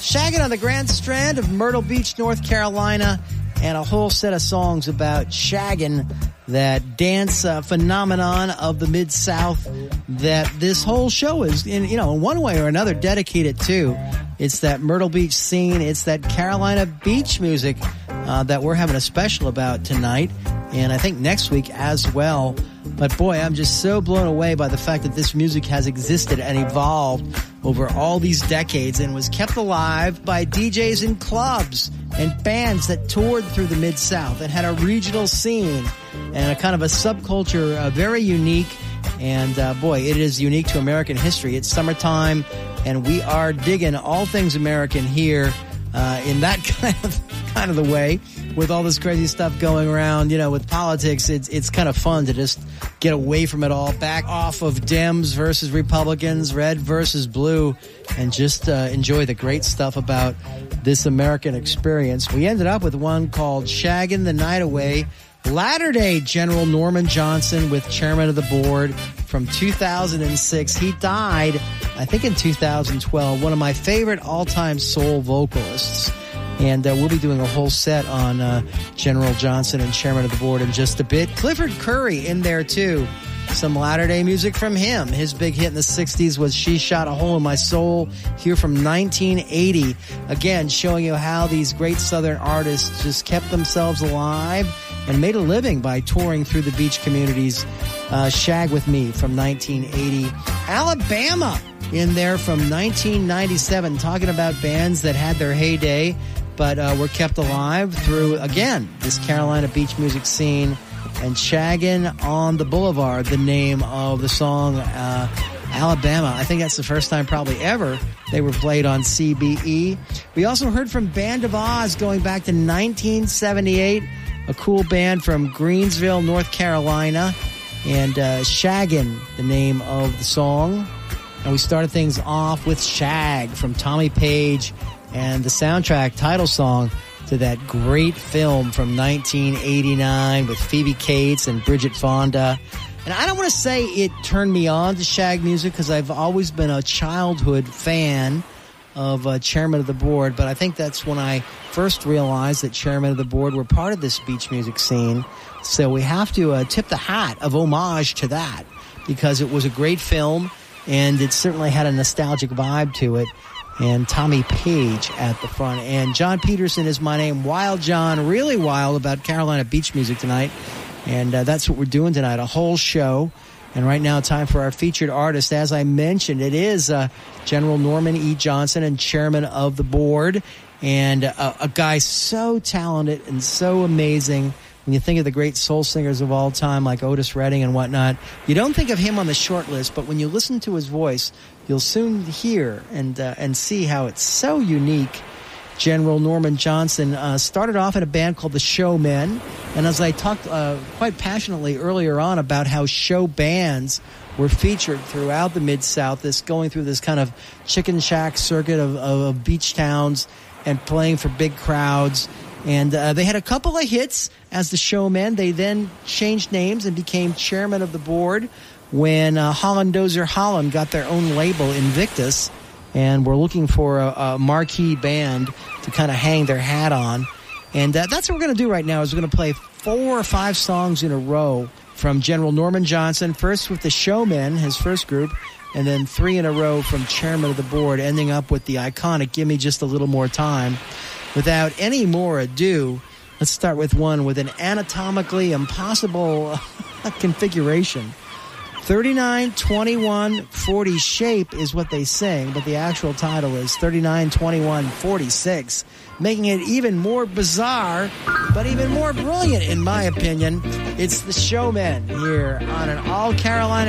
Shaggin' on the Grand Strand of Myrtle Beach, North Carolina, and a whole set of songs about shaggin', that dance phenomenon of the Mid-South that this whole show is, in one way or another, dedicated to. It's that Myrtle Beach scene. It's that Carolina beach music that we're having a special about tonight, and I think next week as well. But boy, I'm just so blown away by the fact that this music has existed and evolved over all these decades and was kept alive by DJs in clubs and bands that toured through the Mid-South and had a regional scene and a kind of a subculture, very unique. And boy, it is unique to American history. It's summertime, and we are digging all things American here in that kind of the way. With all this crazy stuff going around, with politics, it's kind of fun to just get away from it all, back off of Dems versus Republicans, red versus blue, and just enjoy the great stuff about this American experience. We ended up with one called Shaggin' the Night Away, Latter-day General Norman Johnson with chairman of the board from 2006. He died, I think, in 2012, one of my favorite all-time soul vocalists. And we'll be doing a whole set on General Johnson and chairman of the board in just a bit. Clifford Curry in there, too. Some latter-day music from him. His big hit in the 60s was She Shot a Hole in My Soul, here from 1980. Again, showing you how these great Southern artists just kept themselves alive and made a living by touring through the beach communities. Shag With Me from 1980. Alabama in there from 1997, talking about bands that had their heyday but were kept alive through, again, this Carolina beach music scene. And Shaggin' on the Boulevard, the name of the song, Alabama. I think that's the first time probably ever they were played on CBE. We also heard from Band of Oz going back to 1978, a cool band from Greensville, North Carolina. And Shaggin', the name of the song. And we started things off with Shag from Tommy Page and the soundtrack title song to that great film from 1989 with Phoebe Cates and Bridget Fonda. And I don't want to say it turned me on to shag music because I've always been a childhood fan of chairman of the board, but I think that's when I first realized that chairman of the board were part of this beach music scene. So we have to tip the hat of homage to that because it was a great film and it certainly had a nostalgic vibe to it. And Tommy Page at the front. And John Peterson is my name. Wild John, really wild about Carolina beach music tonight. And that's what we're doing tonight, a whole show. And right now, time for our featured artist. As I mentioned, it is General Norman E. Johnson and chairman of the board. And a guy so talented and so amazing. When you think of the great soul singers of all time like Otis Redding and whatnot, you don't think of him on the short list, but when you listen to his voice, you'll soon hear and see how it's so unique. General Norman Johnson started off in a band called the Showmen, and as I talked quite passionately earlier on about how show bands were featured throughout the Mid-South, going through this kind of chicken shack circuit of beach towns and playing for big crowds. And they had a couple of hits as the Showmen. They then changed names and became chairman of the board when Hollandozer Holland got their own label, Invictus, and were looking for a marquee band to kind of hang their hat on. And that's what we're going to do right now is we're going to play 4 or 5 songs in a row from General Norman Johnson, first with the Showmen, his first group, and then 3 in a row from chairman of the board, ending up with the iconic Give Me Just a Little More Time. Without any more ado, let's start with one with an anatomically impossible configuration. 39-21-40 shape is what they sing, but the actual title is 39-21-46, making it even more bizarre, but even more brilliant in my opinion. It's the Showmen here on an All Carolina